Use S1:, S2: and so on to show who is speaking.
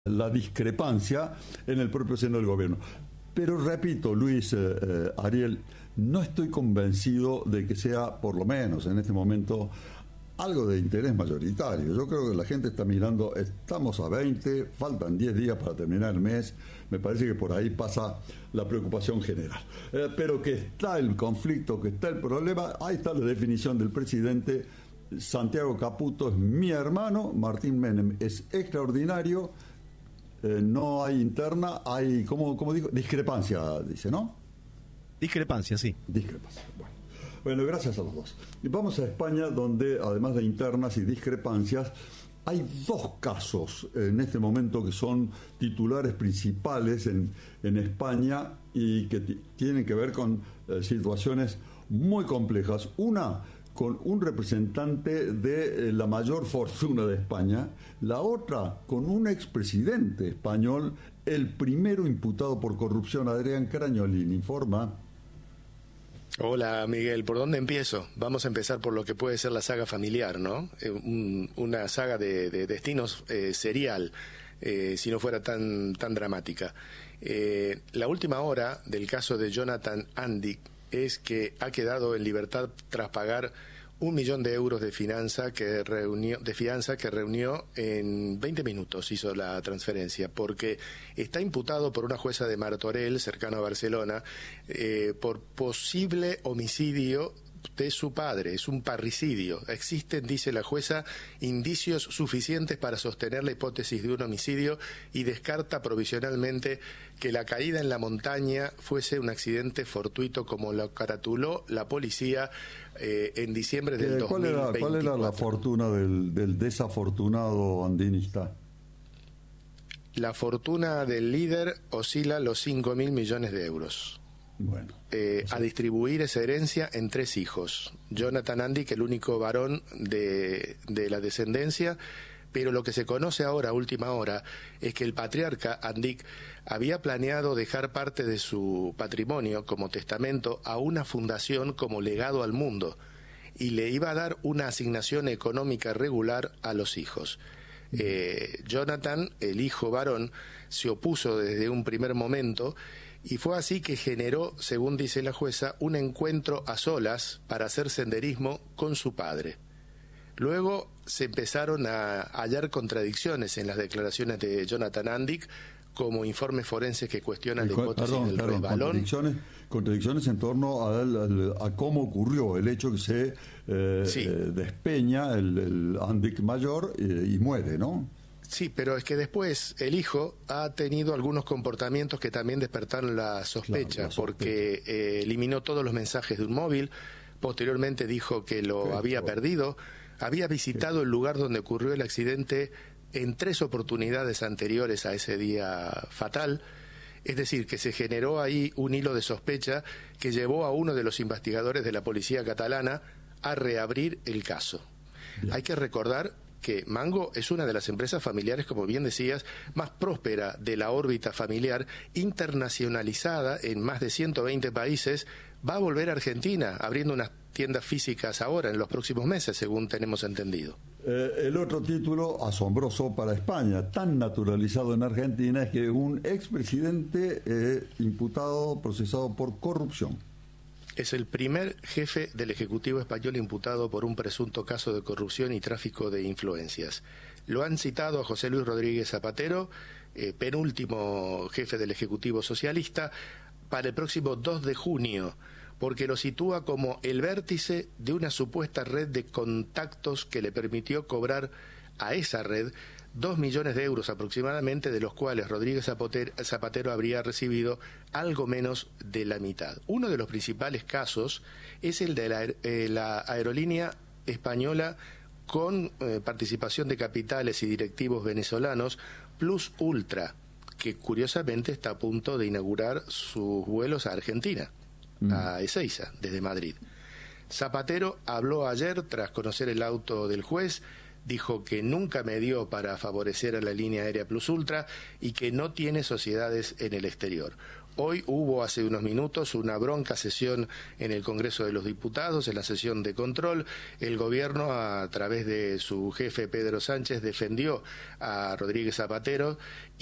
S1: la discrepancia en el propio seno del gobierno. Pero repito, Luis, Ariel, no estoy convencido de que sea, por lo menos en este momento, algo de interés mayoritario. Yo creo que la gente está mirando, estamos a 20, faltan 10 días para terminar el mes, me parece que por ahí pasa la preocupación general. Pero que está el conflicto, que está el problema, ahí está la definición del presidente. Santiago Caputo es mi hermano, Martín Menem es extraordinario, no hay interna, hay, ¿cómo digo? Discrepancia, dice, ¿no?
S2: Discrepancia, sí.
S1: Discrepancia, bueno, gracias a los dos. Y vamos a España, donde además de internas y discrepancias, hay dos casos en este momento que son titulares principales en España y que tienen que ver con situaciones muy complejas. Una con un representante de la mayor fortuna de España, la otra con un expresidente español, el primero imputado por corrupción. Adrián Crañolín informa.
S3: Hola Miguel, ¿por dónde empiezo? Vamos a empezar por lo que puede ser la saga familiar, ¿no? Una saga de destinos serial, si no fuera tan dramática. La última hora del caso de Jonathan Andic es que ha quedado en libertad tras pagar 1 millón de euros de fianza que reunió en 20 minutos, hizo la transferencia, porque está imputado por una jueza de Martorell, cercano a Barcelona, por posible homicidio de su padre. Es un parricidio. Existen, dice la jueza, indicios suficientes para sostener la hipótesis de un homicidio y descarta provisionalmente que la caída en la montaña fuese un accidente fortuito, como lo caratuló la policía en diciembre del 2024.
S1: ¿Cuál era la fortuna del desafortunado andinista?
S3: La fortuna del líder oscila los 5.000 millones de euros.
S1: Bueno,
S3: a distribuir esa herencia en 3 hijos. Jonathan Andic, el único varón de la descendencia, pero lo que se conoce ahora, a última hora, es que el patriarca Andic había planeado dejar parte de su patrimonio como testamento a una fundación como legado al mundo, y le iba a dar una asignación económica regular a los hijos. Jonathan, el hijo varón, se opuso desde un primer momento, y fue así que generó, según dice la jueza, un encuentro a solas para hacer senderismo con su padre. Luego se empezaron a hallar contradicciones en las declaraciones de Jonathan Andic, como informes forenses que cuestionan la hipótesis del resbalón.
S1: Contradicciones en torno a cómo ocurrió el hecho que se despeña el Andic mayor y muere, ¿no?
S3: Sí, pero es que después el hijo ha tenido algunos comportamientos que también despertaron la sospecha, porque eliminó todos los mensajes de un móvil, posteriormente dijo que lo había perdido, había visitado el lugar donde ocurrió el accidente en 3 oportunidades anteriores a ese día fatal, es decir, que se generó ahí un hilo de sospecha que llevó a uno de los investigadores de la policía catalana a reabrir el caso. Bien. Hay que recordar que Mango es una de las empresas familiares, como bien decías, más próspera de la órbita familiar, internacionalizada en más de 120 países, va a volver a Argentina, abriendo unas tiendas físicas ahora, en los próximos meses, según tenemos entendido.
S1: El otro título asombroso para España, tan naturalizado en Argentina, es que un expresidente imputado, procesado por corrupción.
S3: Es el primer jefe del Ejecutivo español imputado por un presunto caso de corrupción y tráfico de influencias. Lo han citado a José Luis Rodríguez Zapatero, penúltimo jefe del Ejecutivo socialista, para el próximo 2 de junio, porque lo sitúa como el vértice de una supuesta red de contactos que le permitió cobrar a esa red 2 millones de euros aproximadamente, de los cuales Rodríguez Zapatero habría recibido algo menos de la mitad. Uno de los principales casos es el de la aerolínea española con participación de capitales y directivos venezolanos, Plus Ultra, que curiosamente está a punto de inaugurar sus vuelos a Argentina, a Ezeiza, desde Madrid. Zapatero habló ayer tras conocer el auto del juez. Dijo que nunca medió para favorecer a la línea aérea Plus Ultra y que no tiene sociedades en el exterior. Hoy hubo hace unos minutos una bronca sesión en el Congreso de los Diputados, en la sesión de control. El gobierno, a través de su jefe Pedro Sánchez, defendió a Rodríguez Zapatero